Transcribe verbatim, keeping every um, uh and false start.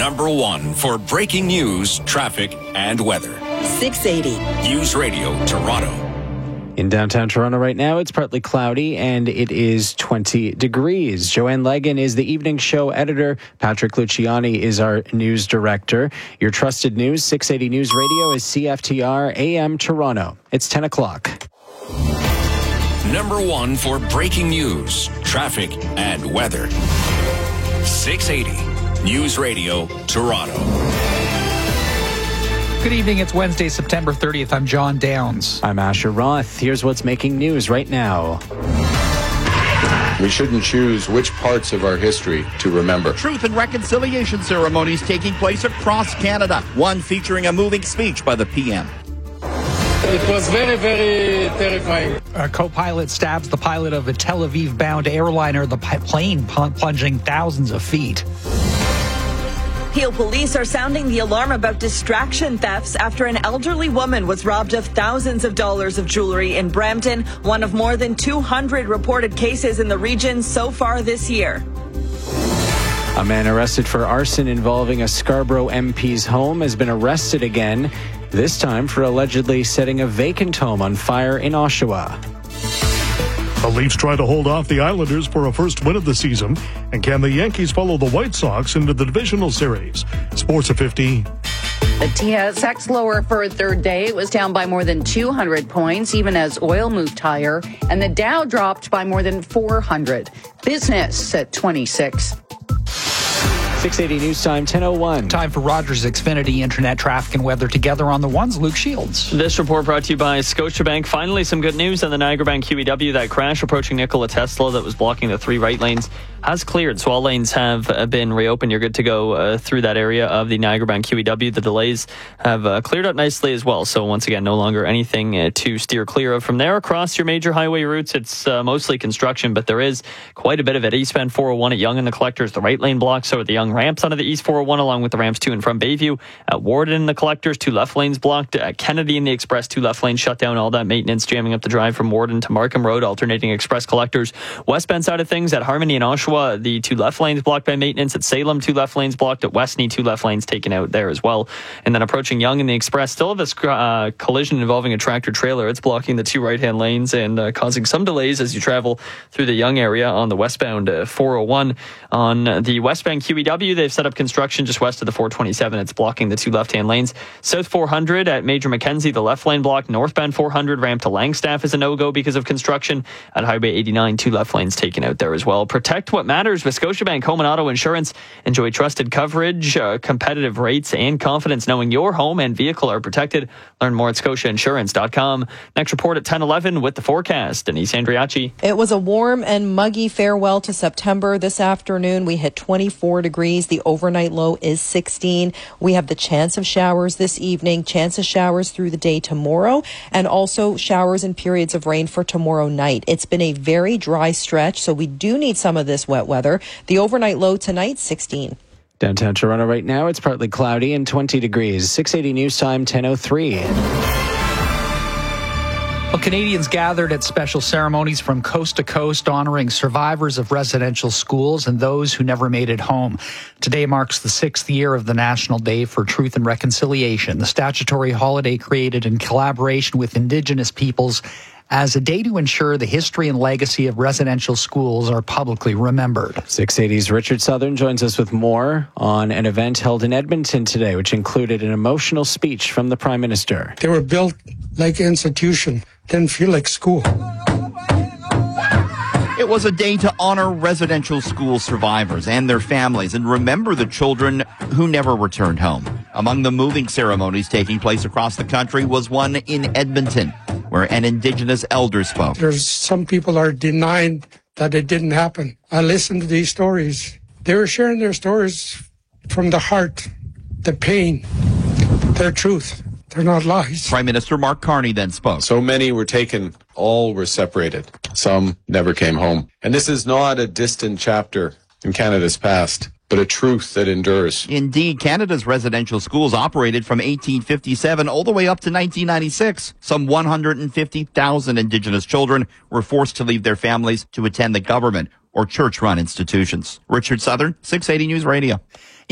Number one for breaking news, traffic, and weather. six eighty. News Radio Toronto. In downtown Toronto right now, it's partly cloudy and it is twenty degrees. Joanne Legan is the evening show editor. Patrick Luciani is our news director. Your trusted news, six eighty News Radio, is C F T R A M Toronto. It's ten o'clock. Number one for breaking news, traffic, and weather. six eighty News Radio Toronto. Good evening. It's Wednesday, September thirtieth. I'm John Downs. I'm Asher Roth. Here's what's making news right now. We shouldn't choose which parts of our history to remember. Truth and reconciliation ceremonies taking place across Canada. One featuring a moving speech by the P M. It was very, very terrifying. A co-pilot stabs the pilot of a Tel Aviv-bound airliner, the plane plunging thousands of feet. Peel police are sounding the alarm about distraction thefts after an elderly woman was robbed of thousands of dollars of jewelry in Brampton, one of more than two hundred reported cases in the region so far this year. A man arrested for arson involving a Scarborough M P's home has been arrested again, this time for allegedly setting a vacant home on fire in Oshawa. The Leafs try to hold off the Islanders for a first win of the season. And can the Yankees follow the White Sox into the divisional series? Sports at fifteen. The T S X lower for a third day. It was down by more than two hundred points, even as oil moved higher. And the Dow dropped by more than four hundred. Business at twenty-six. six eighty News Time, ten oh one. Time for Rogers Xfinity Internet traffic and weather together on the ones. Luke Shields. This report brought to you by Scotiabank. Finally, some good news on the Niagara Bank Q E W. That crash approaching Nikola Tesla that was blocking the three right lanes has cleared, so all lanes have been reopened. You're good to go uh, through that area of the Niagara Bank Q E W. The delays have uh, cleared up nicely as well, so once again, no longer anything uh, to steer clear of. From there, across your major highway routes, it's uh, mostly construction, but there is quite a bit of it. Eastbound four oh one at Yonge and the Collectors, the right lane blocked, so at the Yonge ramps onto the East four oh one, along with the ramps to and from Bayview. At Warden and the Collectors, two left lanes blocked. At Kennedy and the Express, two left lanes shut down. All that maintenance jamming up the drive from Warden to Markham Road, alternating Express Collectors. Westbound side of things, at Harmony and Oshawa, the two left lanes blocked by maintenance. At Salem, two left lanes blocked. At Westney, two left lanes taken out there as well. And then approaching Yonge and the Express, still have this uh, collision involving a tractor trailer. It's blocking the two right-hand lanes and uh, causing some delays as you travel through the Yonge area on the westbound uh, four oh one. On the westbound Q E W, they've set up construction just west of the four twenty-seven. It's blocking the two left-hand lanes. South four hundred at Major Mackenzie, the left lane blocked. Northbound four hundred, ramp to Langstaff is a no-go because of construction. At Highway eighty-nine, two left lanes taken out there as well. Protect what matters with Scotiabank Home and Auto Insurance. Enjoy trusted coverage, uh, competitive rates, and confidence knowing your home and vehicle are protected. Learn more at scotia insurance dot com. Next report at ten eleven with the forecast. Denise Andriachi. It was a warm and muggy farewell to September. This afternoon, we hit twenty-four degrees. The overnight low is sixteen. We have the chance of showers this evening, chance of showers through the day tomorrow, and also showers and periods of rain for tomorrow night. It's been a very dry stretch, so we do need some of this wet weather. The overnight low tonight, sixteen. Downtown Toronto right now, it's partly cloudy and twenty degrees. six eighty News Time, ten oh three. Well, Canadians gathered at special ceremonies from coast to coast honoring survivors of residential schools and those who never made it home. Today marks the sixth year of the National Day for Truth and Reconciliation, the statutory holiday created in collaboration with Indigenous peoples as a day to ensure the history and legacy of residential schools are publicly remembered. six eighty's Richard Southern joins us with more on an event held in Edmonton today, which included an emotional speech from the Prime Minister. They were built like an institution, didn't feel like school. It was a day to honor residential school survivors and their families and remember the children who never returned home. Among the moving ceremonies taking place across the country was one in Edmonton, where an Indigenous elder spoke. There's some people are denying that it didn't happen. I listened to these stories. They were sharing their stories from the heart, the pain, their truth. They're not lies. Prime Minister Mark Carney then spoke. So many were taken, all were separated. Some never came home. And this is not a distant chapter in Canada's past, but a truth that endures. Indeed, Canada's residential schools operated from eighteen fifty-seven all the way up to nineteen ninety-six. Some one hundred fifty thousand Indigenous children were forced to leave their families to attend the government or church-run institutions. Richard Southern, six eighty News Radio.